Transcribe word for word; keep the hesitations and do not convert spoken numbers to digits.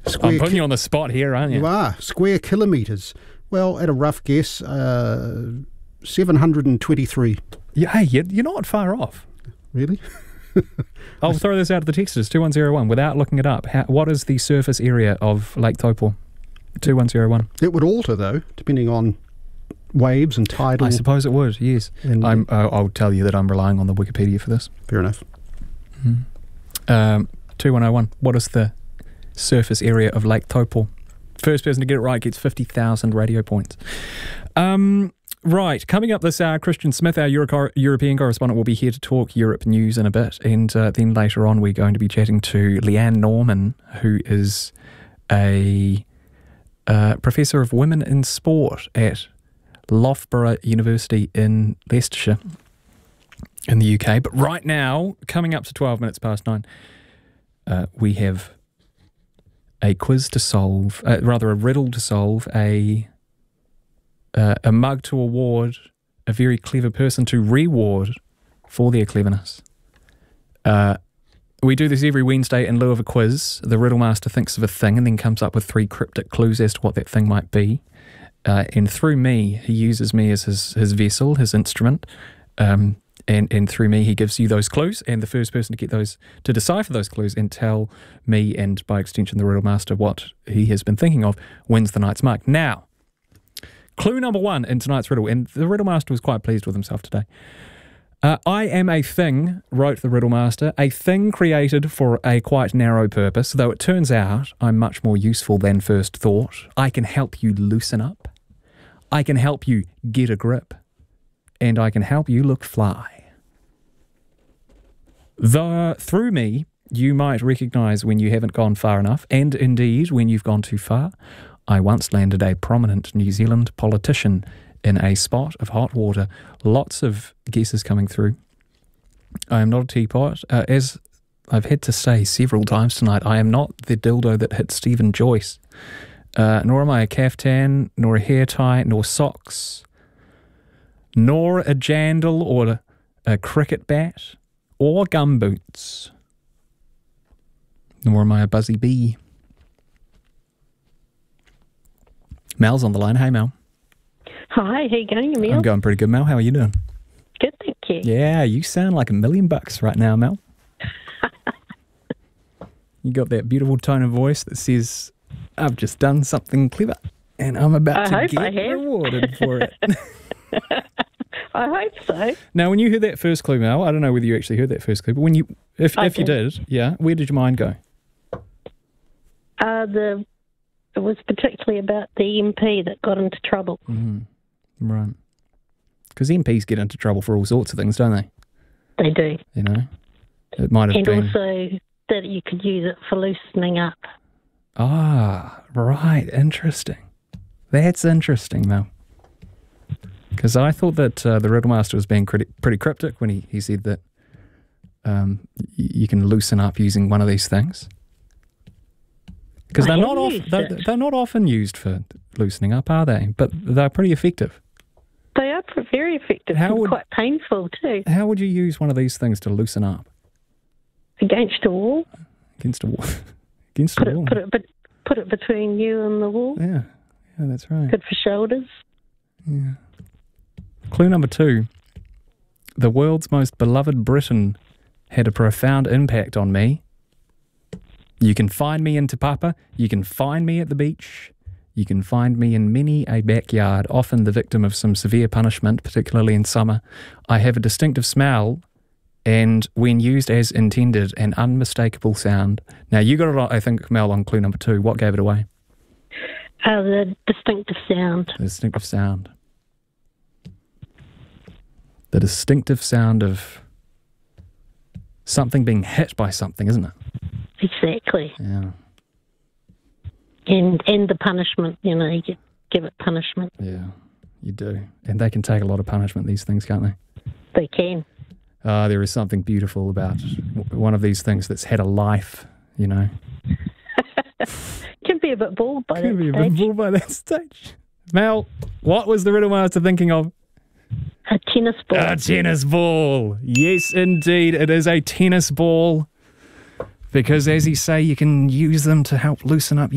Square I'm putting ki- you on the spot here, aren't you? You are. Square kilometres. Well, at a rough guess, uh, seven hundred twenty-three. Yeah, hey, you- you're not far off. Really? I'll throw this out of the texters, two one zero one, without looking it up. How, what is the surface area of Lake Taupo? two one zero one. It would alter, though, depending on waves and tidal. I suppose it would, yes. And- I'm, uh, I'll tell you that I'm relying on the Wikipedia for this. Fair enough. Um, two one zero one. What is the surface area of Lake Taupo? First person to get it right gets fifty thousand radio points. Um, right, coming up this hour, Christian Smith, our Euro- European correspondent, will be here to talk Europe news in a bit. And uh, then later on, we're going to be chatting to Leanne Norman, who is a uh, professor of women in sport at Loughborough University in Leicestershire in the U K. But right now, coming up to twelve minutes past nine, uh, we have a quiz to solve, uh, rather a riddle to solve, a uh, a mug to award, a very clever person to reward for their cleverness. Uh, we do this every Wednesday in lieu of a quiz. The riddle master thinks of a thing and then comes up with three cryptic clues as to what that thing might be. Uh, and through me, he uses me as his, his vessel, his instrument. Um, and, and through me, he gives you those clues. And the first person to get those, to decipher those clues and tell me and by extension the riddle master what he has been thinking of wins the night's mug. Now, clue number one in tonight's riddle, and the riddle master was quite pleased with himself today. Uh, I am a thing, wrote the riddle master, a thing created for a quite narrow purpose, though it turns out I'm much more useful than first thought. I can help you loosen up. I can help you get a grip. And I can help you look fly. The, through me, you might recognise when you haven't gone far enough, and indeed when you've gone too far. I once landed a prominent New Zealand politician in a spot of hot water. Lots of guesses coming through. I am not a teapot. Uh, as I've had to say several times tonight, I am not the dildo that hit Stephen Joyce. Uh, nor am I a caftan, nor a hair tie, nor socks, nor a jandal or a, a cricket bat, or gumboots. Nor am I a buzzy bee. Mel's on the line. Hey, Mel. Hi, how you going, Emil? I'm going pretty good, Mel. How are you doing? Good, thank you. Yeah, you sound like a million bucks right now, Mel. You got that beautiful tone of voice that says, I've just done something clever and I'm about I to hope I get have. rewarded for it. I hope so. Now, when you heard that first clue, Mel, I don't know whether you actually heard that first clue, but when you, if I if you did. did, yeah, where did your mind go? Uh, the it was particularly about the M P that got into trouble. Mm, right. Because M Ps get into trouble for all sorts of things, don't they? They do. You know? It might have And been... also that you could use it for loosening up. Ah, right. Interesting. That's interesting, Mel. Because I thought that uh, the riddle master was being pretty, pretty cryptic when he, he said that um, y- you can loosen up using one of these things. Because I they're have not off, used they're, it. they're not often used for loosening up, are they? But they're pretty effective. They are pr- very effective How and would- quite painful too. How would you use one of these things to loosen up Against a wall, against a wall? against a put wall. it, put it, bet- put it between you and the wall. Yeah, yeah, that's right. Good for shoulders. Yeah. Clue number two. The world's most beloved Briton had a profound impact on me. You can find me in Te Papa. You can find me at the beach. You can find me in many a backyard, often the victim of some severe punishment, particularly in summer. I have a distinctive smell and, when used as intended, an unmistakable sound. Now, you got it, I think, Mel, on clue number two. What gave it away? Uh, the distinctive sound. The distinctive sound. The distinctive sound of something being hit by something, isn't it? Exactly. Yeah, And and the punishment, you know, you get, give it punishment. yeah, you do. And they can take a lot of punishment, these things, can't they? They can. Uh, there is something beautiful about w- one of these things that's had a life, you know. Can be a bit bald by Could that be a stage. bit bull by that stage. Mel, what was the riddle master thinking of? A tennis ball. A tennis ball. Yes, indeed. It is a tennis ball. Because, as you say, you can use them to help loosen up